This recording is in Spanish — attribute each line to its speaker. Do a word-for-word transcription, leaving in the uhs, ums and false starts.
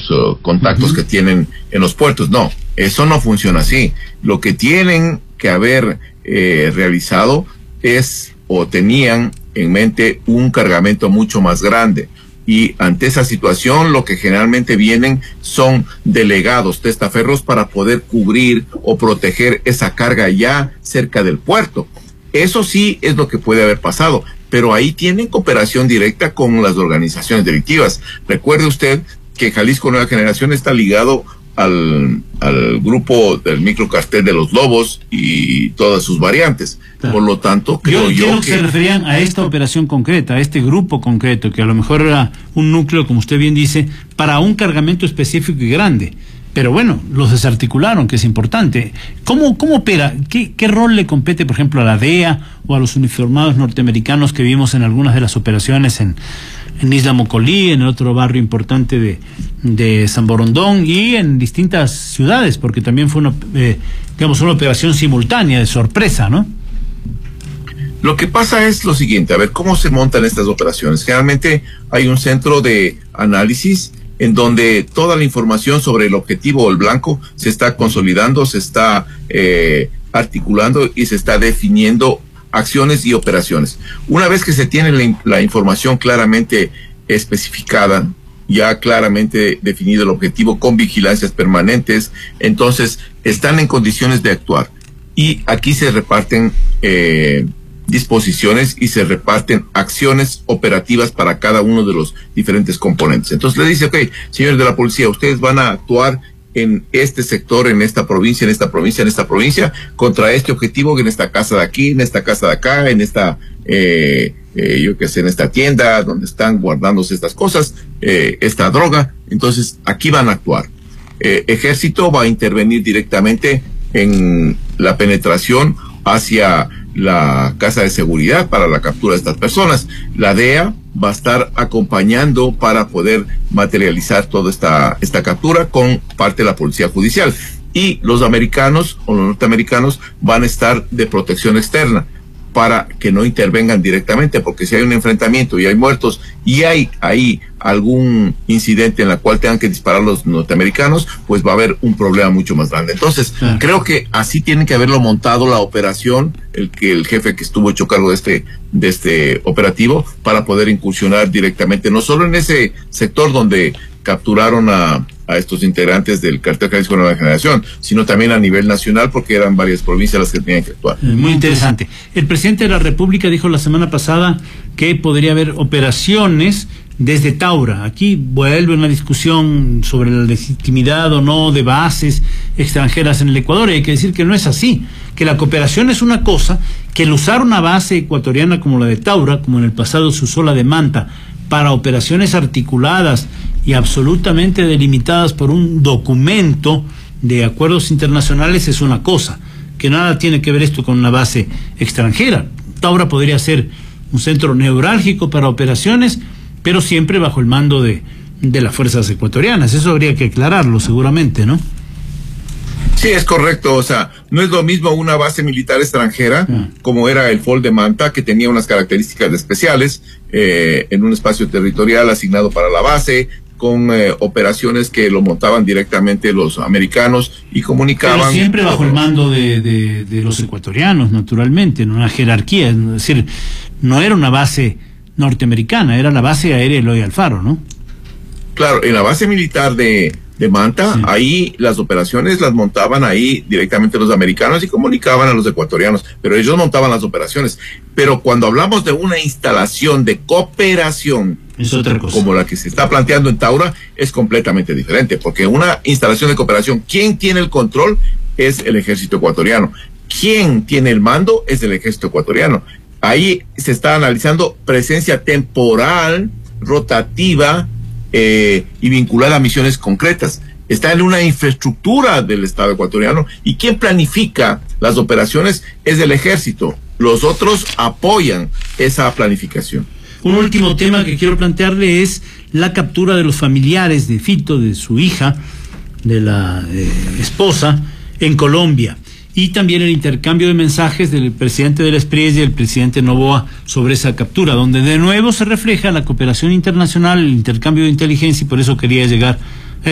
Speaker 1: uh, contactos uh-huh. que tienen en los puertos. No, eso no funciona así. Lo que tienen que haber eh, realizado es, o tenían en mente, un cargamento mucho más grande. Y ante esa situación, lo que generalmente vienen son delegados testaferros para poder cubrir o proteger esa carga ya cerca del puerto. Eso sí es lo que puede haber pasado, pero ahí tienen cooperación directa con las organizaciones delictivas. Recuerde usted que Jalisco Nueva Generación está ligado al, al grupo del microcartel de los Lobos y todas sus variantes. Claro. Por lo tanto, creo yo,
Speaker 2: yo
Speaker 1: que...
Speaker 2: se referían a esta operación concreta, a este grupo concreto, que a lo mejor era un núcleo, como usted bien dice, para un cargamento específico y grande. Pero bueno, los desarticularon, que es importante. ¿Cómo, cómo opera? ¿Qué, ¿Qué rol le compete, por ejemplo, a la D E A o a los uniformados norteamericanos que vimos en algunas de las operaciones en, en Isla Mocolí, en el otro barrio importante de, de San Borondón y en distintas ciudades? Porque también fue una, eh, digamos, una operación simultánea, de sorpresa, ¿no?
Speaker 1: Lo que pasa es lo siguiente, a ver, ¿cómo se montan estas operaciones? Generalmente hay un centro de análisis en donde toda la información sobre el objetivo o el blanco se está consolidando, se está eh, articulando y se está definiendo acciones y operaciones. Una vez que se tiene la, la información claramente especificada, ya claramente definido el objetivo con vigilancias permanentes, entonces están en condiciones de actuar. Y aquí se reparten eh, disposiciones y se reparten acciones operativas para cada uno de los diferentes componentes. Entonces le dice, ok, señores de la policía, ustedes van a actuar en este sector, en esta provincia, en esta provincia, en esta provincia, contra este objetivo, en esta casa de aquí, en esta casa de acá, en esta, eh, eh, yo qué sé, en esta tienda donde están guardándose estas cosas, eh, esta droga. Entonces aquí van a actuar. Eh, ejército va a intervenir directamente en la penetración hacia la casa de seguridad para la captura de estas personas. La D E A va a estar acompañando para poder materializar toda esta, esta captura con parte de la policía judicial. Y los americanos o los norteamericanos van a estar de protección externa para que no intervengan directamente, porque si hay un enfrentamiento y hay muertos y hay ahí algún incidente en la cual tengan que disparar los norteamericanos, pues va a haber un problema mucho más grande. Entonces, ah. creo que así tienen que haberlo montado la operación, el que el jefe que estuvo hecho cargo de este, de este operativo, para poder incursionar directamente, no solo en ese sector donde capturaron a, a estos integrantes del cartel Jalisco Nueva Generación, sino también a nivel nacional, porque eran varias provincias las que tenían que actuar.
Speaker 2: Muy interesante. El presidente de la República dijo la semana pasada que podría haber operaciones desde Taura. Aquí vuelve una discusión sobre la legitimidad o no de bases extranjeras en el Ecuador, y hay que decir que no es así, que la cooperación es una cosa, que el usar una base ecuatoriana como la de Taura, como en el pasado se usó la de Manta, para operaciones articuladas y absolutamente delimitadas por un documento de acuerdos internacionales, es una cosa, que nada tiene que ver esto con una base extranjera. Taura podría ser un centro neurálgico para operaciones, pero siempre bajo el mando de, de las fuerzas ecuatorianas. Eso habría que aclararlo seguramente, ¿no?
Speaker 1: Sí, es correcto. O sea, no es lo mismo una base militar extranjera, ah. como era el F O L de Manta, que tenía unas características especiales, eh, en un espacio territorial asignado para la base, con eh, operaciones que lo montaban directamente los americanos y comunicaban.
Speaker 2: Pero siempre bajo el mando de, de, de los ecuatorianos, naturalmente, en una jerarquía. Es decir, no era una base norteamericana, era la base aérea Eloy Alfaro, ¿no?
Speaker 1: Claro, en la base militar de, de Manta, sí. ahí las operaciones las montaban ahí directamente los americanos y comunicaban a los ecuatorianos, pero ellos montaban las operaciones. Pero cuando hablamos de una instalación de cooperación,
Speaker 2: es otra cosa,
Speaker 1: como la que se está planteando en Taura, es completamente diferente, porque una instalación de cooperación, ¿quién tiene el control? Es el ejército ecuatoriano. ¿Quién tiene el mando? Es el ejército ecuatoriano. Ahí se está analizando presencia temporal, rotativa, eh, y vinculada a misiones concretas. Está en una infraestructura del Estado ecuatoriano, y quien planifica las operaciones es el ejército. Los otros apoyan esa planificación.
Speaker 2: Un último tema que quiero plantearle es la captura de los familiares de Fito, de su hija, de la eh, esposa, en Colombia. Y también el intercambio de mensajes del presidente de la S P R I E S y el presidente Noboa sobre esa captura, donde de nuevo se refleja la cooperación internacional, el intercambio de inteligencia, y por eso quería llegar